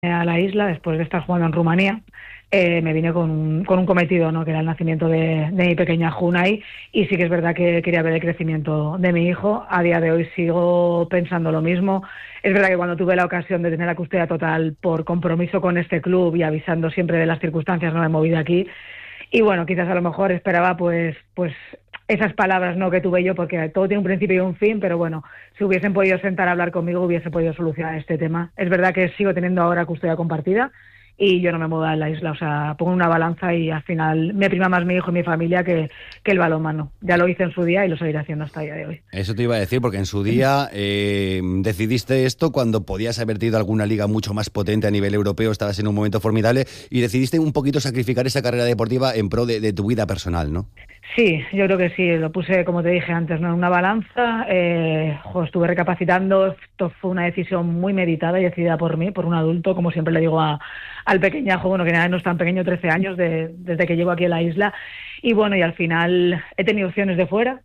a la isla después de estar jugando en Rumanía. Me vine con un cometido, ¿no? Que era el nacimiento de mi pequeña Junai, y sí que es verdad que quería ver el crecimiento de mi hijo. A día de hoy sigo pensando lo mismo. Es verdad que cuando tuve la ocasión de tener la custodia total por compromiso con este club y avisando siempre de las circunstancias, no me moví de aquí. Y bueno, quizás a lo mejor esperaba pues esas palabras, ¿no?, que tuve yo, porque todo tiene un principio y un fin, pero bueno, si hubiesen podido sentar a hablar conmigo hubiese podido solucionar este tema. Es verdad que sigo teniendo ahora custodia compartida y yo no me mudo a la isla, o sea, pongo una balanza y al final me prima más mi hijo y mi familia que el balonmano. Ya lo hice en su día y lo seguiré haciendo hasta el día de hoy. Eso te iba a decir, porque en su día decidiste esto cuando podías haber ido a alguna liga mucho más potente a nivel europeo, estabas en un momento formidable y decidiste un poquito sacrificar esa carrera deportiva en pro de tu vida personal, ¿no? Sí, yo creo que sí, lo puse, como te dije antes, ¿no?, en una balanza. Estuve recapacitando. Esto fue una decisión muy meditada y decidida por mí, por un adulto, como siempre le digo al pequeñajo, bueno, que nada, no es tan pequeño, 13 años, desde que llego aquí a la isla. Y bueno, y al final he tenido opciones de fuera,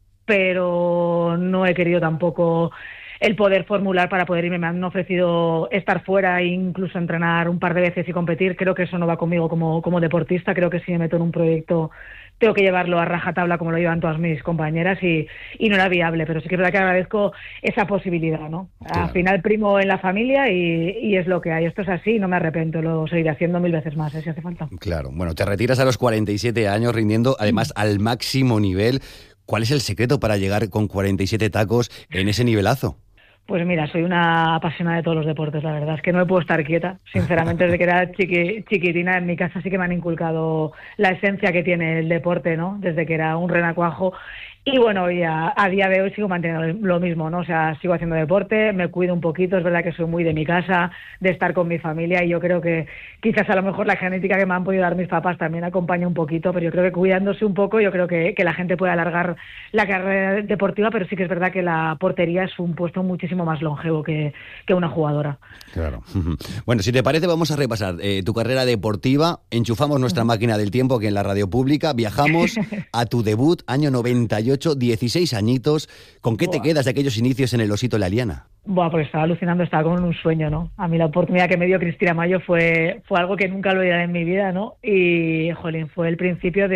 pero no he querido tampoco el poder formular para poder irme. Me han ofrecido estar fuera e incluso entrenar un par de veces y competir. Creo que eso no va conmigo como deportista. Creo que si me meto en un proyecto tengo que llevarlo a rajatabla como lo llevan todas mis compañeras, y no era viable, pero sí que es verdad que agradezco esa posibilidad, ¿no? Al Claro. final primo en la familia y es lo que hay. Esto es así y no me arrepiento, lo seguiré haciendo 1000 veces más, si hace falta. Claro. Bueno, te retiras a los 47 años rindiendo además al máximo nivel. ¿Cuál es el secreto para llegar con 47 tacos en ese nivelazo? Pues mira, soy una apasionada de todos los deportes, la verdad. Es que no me puedo estar quieta, sinceramente. Desde que era chiquitina en mi casa sí que me han inculcado la esencia que tiene el deporte, ¿no? Desde que era un renacuajo. Y bueno, y a día de hoy sigo manteniendo lo mismo, ¿no? O sea, sigo haciendo deporte, me cuido un poquito. Es verdad que soy muy de mi casa, de estar con mi familia, y yo creo que quizás a lo mejor la genética que me han podido dar mis papás también acompaña un poquito, pero yo creo que cuidándose un poco, yo creo que la gente puede alargar la carrera deportiva, pero sí que es verdad que la portería es un puesto muchísimo más longevo que una jugadora. Claro. Bueno, si te parece, vamos a repasar tu carrera deportiva. Enchufamos nuestra máquina del tiempo aquí en la radio pública. Viajamos a tu debut, año 98, 16 añitos. ¿Con qué te Buah. quedas de aquellos inicios en el Osito La Liana? Buah, pues estaba alucinando, estaba como en un sueño, ¿no? A mí la oportunidad que me dio Cristina Mayo fue algo que nunca lo olvidaré en mi vida, ¿no? Y, jolín, fue el principio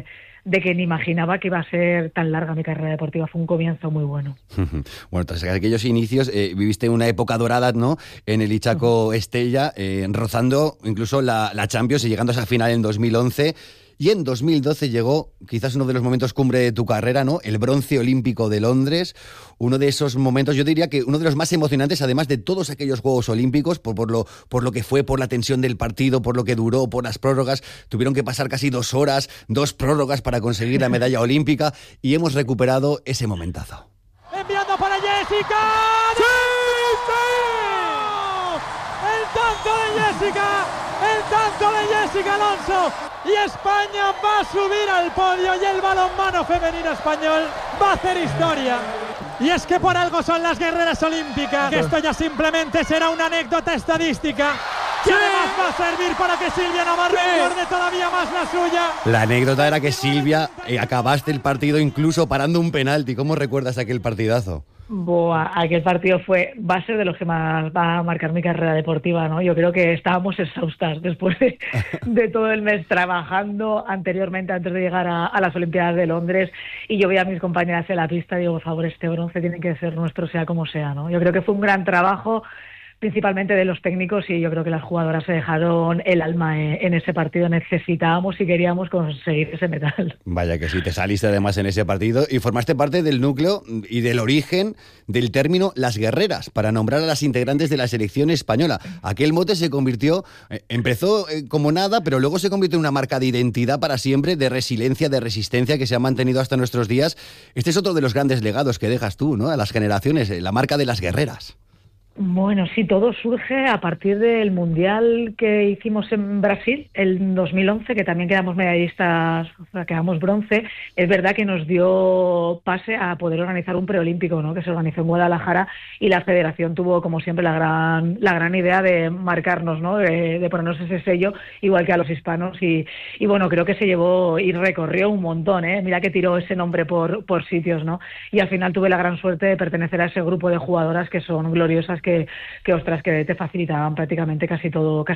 de que ni imaginaba que iba a ser tan larga mi carrera deportiva. Fue un comienzo muy bueno. Bueno, tras aquellos inicios viviste una época dorada, ¿no? En el Ichaco Estella, rozando incluso la Champions y llegando a esa final en 2011. Y en 2012 llegó quizás uno de los momentos cumbre de tu carrera, ¿no? El bronce olímpico de Londres. Uno de esos momentos, yo diría que uno de los más emocionantes, además de todos aquellos Juegos Olímpicos, por lo que fue, por la tensión del partido, por lo que duró, por las prórrogas. Tuvieron que pasar casi 2 horas, 2 prórrogas para conseguir la medalla olímpica, y hemos recuperado ese momentazo. Enviando para Jessica. ¡Sí! ¡Sí! El tanto de Jessica. El tanto de Jessica Alonso. Y España va a subir al podio, y el balonmano femenino español va a hacer historia. Y es que por algo son las guerreras olímpicas. Que esto ya simplemente será una anécdota estadística, que además va a servir para que Silvia Navarro engorde todavía más la suya. La anécdota era que Silvia, acabaste el partido incluso parando un penalti. ¿Cómo recuerdas aquel partidazo? Buah, aquel partido va a ser de los que más va a marcar mi carrera deportiva, ¿no? Yo creo que estábamos exhaustas después de todo el mes trabajando anteriormente, antes de llegar a las Olimpiadas de Londres, y yo veía a mis compañeras en la pista y digo, por favor, este bronce tiene que ser nuestro, sea como sea, ¿no? Yo creo que fue un gran trabajo, principalmente de los técnicos, y yo creo que las jugadoras se dejaron el alma en ese partido. Necesitábamos y queríamos conseguir ese metal. Vaya que sí, te saliste además en ese partido y formaste parte del núcleo y del origen del término Las Guerreras, para nombrar a las integrantes de la selección española. Aquel mote se convirtió, empezó como nada, pero luego se convirtió en una marca de identidad para siempre, de resiliencia, de resistencia, que se ha mantenido hasta nuestros días. Este es otro de los grandes legados que dejas tú, ¿no?, a las generaciones, la marca de Las Guerreras. Bueno, sí, todo surge a partir del Mundial que hicimos en Brasil, el 2011, que también quedamos medallistas, o sea, quedamos bronce. Es verdad que nos dio pase a poder organizar un preolímpico, ¿no?, que se organizó en Guadalajara, y la federación tuvo, como siempre, la gran idea de marcarnos, ¿no?, de ponernos ese sello, igual que a los hispanos. Y bueno, creo que se llevó y recorrió un montón, ¿eh? Mira que tiró ese nombre por sitios, ¿no? Y al final tuve la gran suerte de pertenecer a ese grupo de jugadoras que son gloriosas, que ostras, que te facilitaban prácticamente casi todo